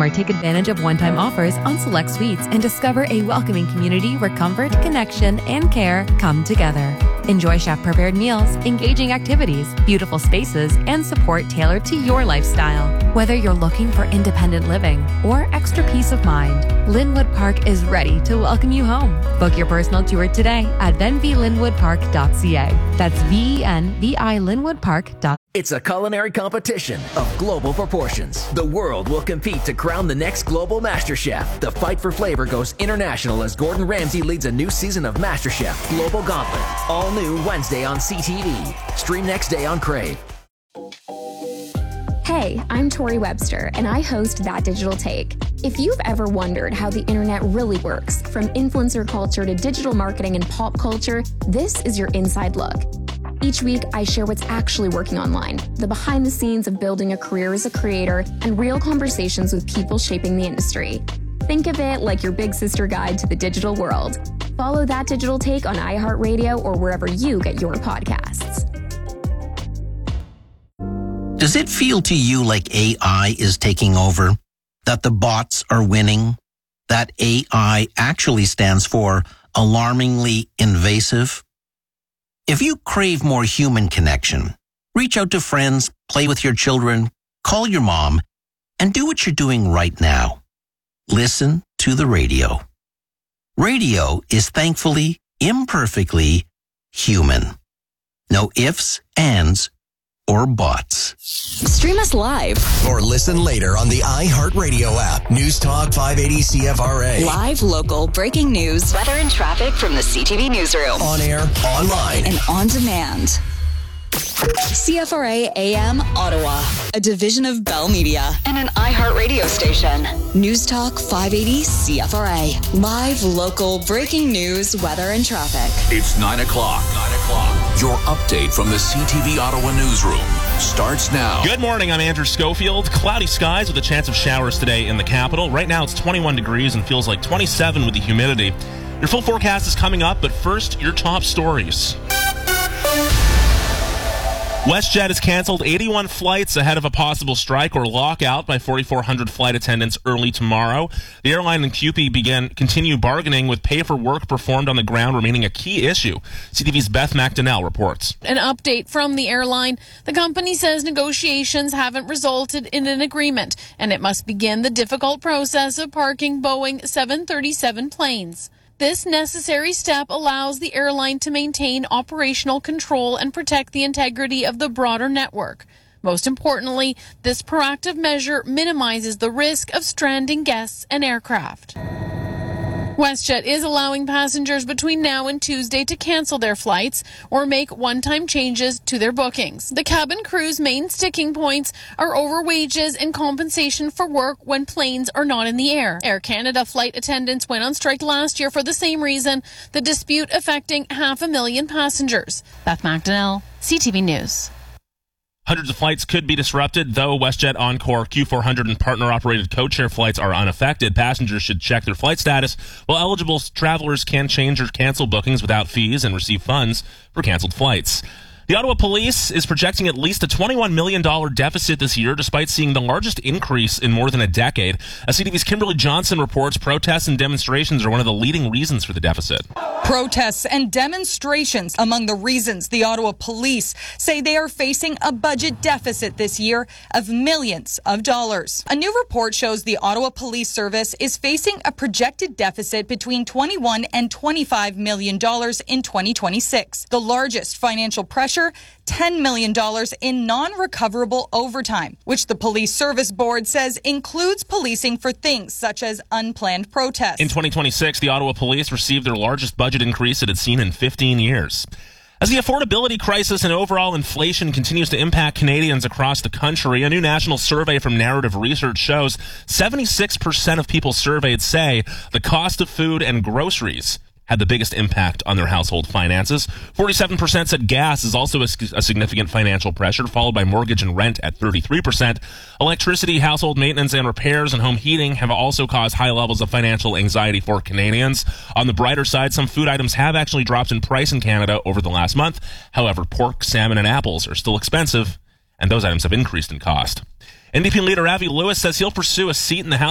Come or take advantage of one-time offers on select suites and discover a welcoming community where comfort, connection, and care come together. Enjoy chef-prepared meals, engaging activities, beautiful spaces, and support tailored to your lifestyle. Whether you're looking for independent living or extra peace of mind, Linwood Park is ready to welcome you home. Book your personal tour today at venvilinwoodpark.ca. That's VENVI Linwoodpark.ca. It's a culinary competition of global proportions. The world will compete to crown the next global MasterChef. The fight for flavor goes international as Gordon Ramsay leads a new season of MasterChef Global Gauntlet. All new Wednesday on CTV. Stream next day on Crave. Hey, I'm Tori Webster, and I host That Digital Take. If you've ever wondered how the internet really works, from influencer culture to digital marketing and pop culture, this is your inside look. Each week, I share what's actually working online, the behind the scenes of building a career as a creator, and real conversations with people shaping the industry. Think of it like your big sister guide to the digital world. Follow That Digital Take on iHeartRadio or wherever you get your podcasts. Does it feel to you like AI is taking over? That the bots are winning? That AI actually stands for alarmingly invasive? If you crave more human connection, reach out to friends, play with your children, call your mom, and do what you're doing right now. Listen to the radio. Radio is thankfully, imperfectly human. No ifs, ands, or buts. Stream us live or listen later on the iHeartRadio app. News Talk 580 CFRA. Live, local, breaking news, weather and traffic from the CTV newsroom. On air, online, and on demand. CFRA AM Ottawa, a division of Bell Media and an iHeartRadio station. News Talk 580 CFRA. Live, local, breaking news, weather and traffic. It's 9 o'clock. Your update from the CTV Ottawa newsroom starts now. Good morning, I'm Andrew Schofield. Cloudy skies with a chance of showers today in the capital. Right now it's 21 degrees and feels like 27 with the humidity. Your full forecast is coming up, but first, your top stories. WestJet has canceled 81 flights ahead of a possible strike or lockout by 4,400 flight attendants early tomorrow. The airline and CUPE continue bargaining, with pay for work performed on the ground remaining a key issue. CTV's Beth McDonnell reports. An update from the airline. The company says negotiations haven't resulted in an agreement, and it must begin the difficult process of parking Boeing 737 planes. This necessary step allows the airline to maintain operational control and protect the integrity of the broader network. Most importantly, this proactive measure minimizes the risk of stranding guests and aircraft. WestJet is allowing passengers between now and Tuesday to cancel their flights or make one-time changes to their bookings. The cabin crew's main sticking points are over wages and compensation for work when planes are not in the air. Air Canada flight attendants went on strike last year for the same reason, the dispute affecting 500,000 passengers. Beth McDonnell, CTV News. Hundreds of flights could be disrupted, though WestJet Encore Q400 and partner-operated codeshare flights are unaffected. Passengers should check their flight status, while eligible travelers can change or cancel bookings without fees and receive funds for canceled flights. The Ottawa Police is projecting at least a $21 million deficit this year, despite seeing the largest increase in more than a decade. As CTV's Kimberly Johnson reports, protests and demonstrations are one of the leading reasons for the deficit. Protests and demonstrations among the reasons the Ottawa Police say they are facing a budget deficit this year of millions of dollars. A new report shows the Ottawa Police Service is facing a projected deficit between $21 and $25 million in 2026. The largest financial pressure, $10 million in non-recoverable overtime, which the Police Service Board says includes policing for things such as unplanned protests. In 2026, the Ottawa Police received their largest budget increase it had seen in 15 years. As the affordability crisis and overall inflation continues to impact Canadians across the country, a new national survey from Narrative Research shows 76% of people surveyed say the cost of food and groceries had the biggest impact on their household finances. 47% said gas is also a significant financial pressure, followed by mortgage and rent at 33%. Electricity, household maintenance, and repairs and home heating have also caused high levels of financial anxiety for Canadians. On the brighter side, some food items have actually dropped in price in Canada over the last month. However, pork, salmon, and apples are still expensive, and those items have increased in cost. NDP leader Avi Lewis says he'll pursue a seat in the House